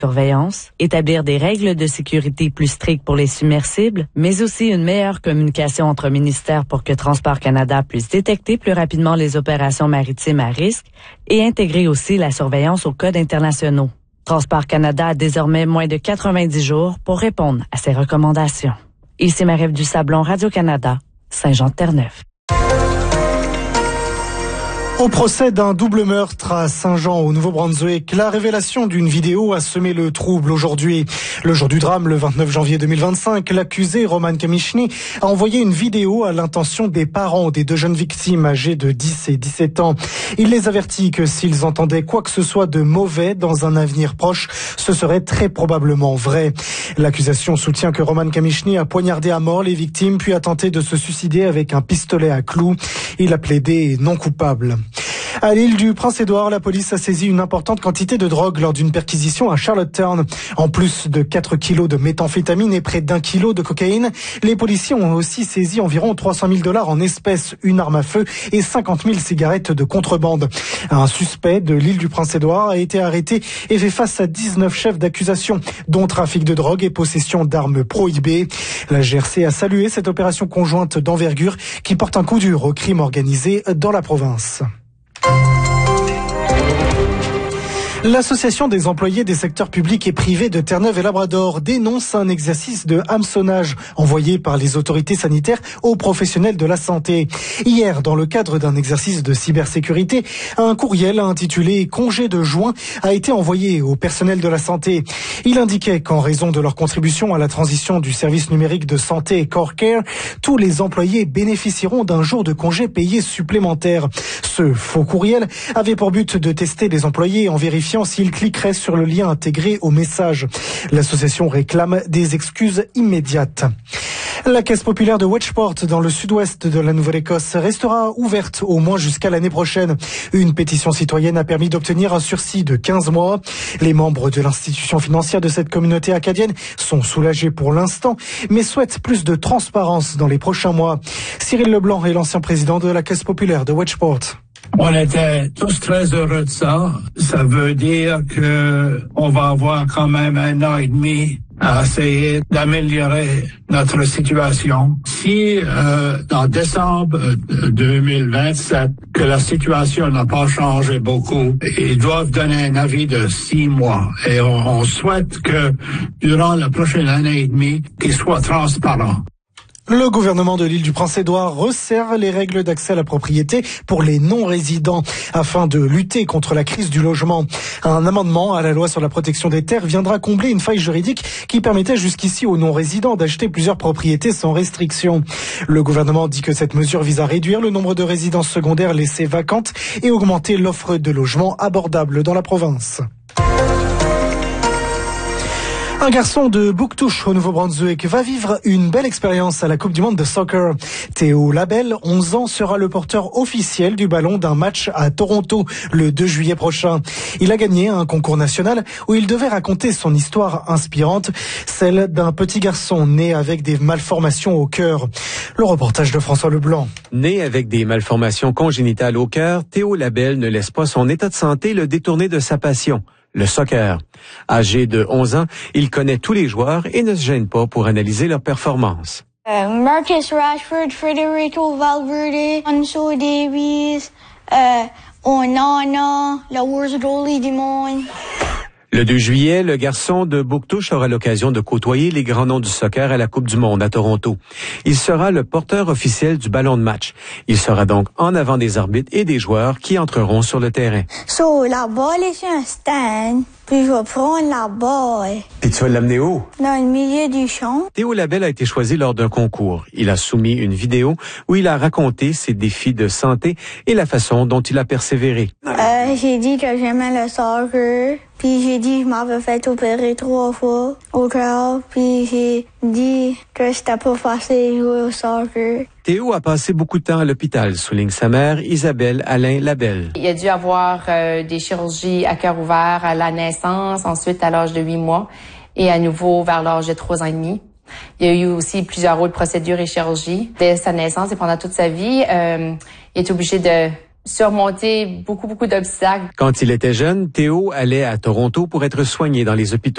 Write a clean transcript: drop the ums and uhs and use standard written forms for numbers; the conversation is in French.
surveillance, établir des règles de sécurité plus strictes pour les submersibles, mais aussi une meilleure communication entre ministères pour que Transport Canada puisse détecter plus rapidement les opérations maritimes à risque et intégrer aussi la surveillance aux codes internationaux. Transport Canada a désormais moins de 90 jours pour répondre à ces recommandations. Ici Marie-Ève Dusablon, Radio-Canada, Saint-Jean-de-Terre-Neuve. Au procès d'un double meurtre à Saint-Jean au Nouveau-Brunswick, la révélation d'une vidéo a semé le trouble aujourd'hui. Le jour du drame, le 29 janvier 2025, l'accusé Roman Kamichny a envoyé une vidéo à l'intention des parents des deux jeunes victimes âgées de 10 et 17 ans. Il les avertit que s'ils entendaient quoi que ce soit de mauvais dans un avenir proche, ce serait très probablement vrai. L'accusation soutient que Roman Kamichny a poignardé à mort les victimes puis a tenté de se suicider avec un pistolet à clous. Il a plaidé non coupable. À l'île du Prince-Édouard, la police a saisi une importante quantité de drogue lors d'une perquisition à Charlottetown. En plus de 4 kilos de méthamphétamine et près d'1 kilo de cocaïne, les policiers ont aussi saisi environ 300 000 $ en espèces, une arme à feu et 50 000 cigarettes de contrebande. Un suspect de l'île du Prince-Édouard a été arrêté et fait face à 19 chefs d'accusation, dont trafic de drogue et possession d'armes prohibées. La GRC a salué cette opération conjointe d'envergure qui porte un coup dur au crime organisé dans la province. L'Association des employés des secteurs publics et privés de Terre-Neuve et Labrador dénonce un exercice de hameçonnage envoyé par les autorités sanitaires aux professionnels de la santé. Hier, dans le cadre d'un exercice de cybersécurité, un courriel intitulé « Congé de juin » a été envoyé au personnel de la santé. Il indiquait qu'en raison de leur contribution à la transition du service numérique de santé Core Care, tous les employés bénéficieront d'un jour de congé payé supplémentaire. Ce faux courriel avait pour but de tester les employés en vérifiant s'ils cliqueraient sur le lien intégré au message. L'association réclame des excuses immédiates. La Caisse populaire de Wedgeport, dans le sud-ouest de la Nouvelle-Écosse, restera ouverte au moins jusqu'à l'année prochaine. Une pétition citoyenne a permis d'obtenir un sursis de 15 mois. Les membres de l'institution financière de cette communauté acadienne sont soulagés pour l'instant, mais souhaitent plus de transparence dans les prochains mois. Cyril Leblanc est l'ancien président de la Caisse populaire de Wedgeport. On était tous très heureux de ça. Ça veut dire que on va avoir quand même 1 an et demi à essayer d'améliorer notre situation. Si en décembre 2027 que la situation n'a pas changé beaucoup, ils doivent donner un avis de 6 mois. Et on souhaite que durant la prochaine année et demie, qu'ils soient transparents. Le gouvernement de l'île du Prince-Édouard resserre les règles d'accès à la propriété pour les non-résidents afin de lutter contre la crise du logement. Un amendement à la loi sur la protection des terres viendra combler une faille juridique qui permettait jusqu'ici aux non-résidents d'acheter plusieurs propriétés sans restriction. Le gouvernement dit que cette mesure vise à réduire le nombre de résidences secondaires laissées vacantes et augmenter l'offre de logements abordables dans la province. Un garçon de Bouctouche au Nouveau-Brunswick va vivre une belle expérience à la Coupe du monde de soccer. Théo Labelle, 11 ans, sera le porteur officiel du ballon d'un match à Toronto le 2 juillet prochain. Il a gagné un concours national où il devait raconter son histoire inspirante, celle d'un petit garçon né avec des malformations au cœur. Le reportage de François Leblanc. Né avec des malformations congénitales au cœur, Théo Labelle ne laisse pas son état de santé le détourner de sa passion, le soccer. Âgé de 11 ans, il connaît tous les joueurs et ne se gêne pas pour analyser leurs performances. Marcus Rashford, Federico Valverde, Alonso Davies, Onana, le worst goalie du monde. Le 2 juillet, le garçon de Bouctouche aura l'occasion de côtoyer les grands noms du soccer à la Coupe du monde à Toronto. Il sera le porteur officiel du ballon de match. Il sera donc en avant des arbitres et des joueurs qui entreront sur le terrain. So, la balle est sur un stand, puis je vais prendre la balle. Et tu vas l'amener où? Dans le milieu du champ. Théo Labelle a été choisi lors d'un concours. Il a soumis une vidéo où il a raconté ses défis de santé et la façon dont il a persévéré. J'ai dit que j'aimais le soccer. Puis j'ai dit que je m'avais fait opérer 3 fois au cœur. Puis j'ai dit que c'était pas facile de jouer au soccer. Théo a passé beaucoup de temps à l'hôpital, souligne sa mère, Isabelle Alain Labelle. Il a dû avoir des chirurgies à cœur ouvert à la naissance, ensuite à l'âge de 8 mois et à nouveau vers l'âge de 3 ans et demi. Il y a eu aussi plusieurs autres procédures et chirurgies. Dès sa naissance et pendant toute sa vie, il est obligé de surmonter beaucoup d'obstacles. Quand il était jeune, Théo allait à Toronto pour être soigné dans les hôpitaux.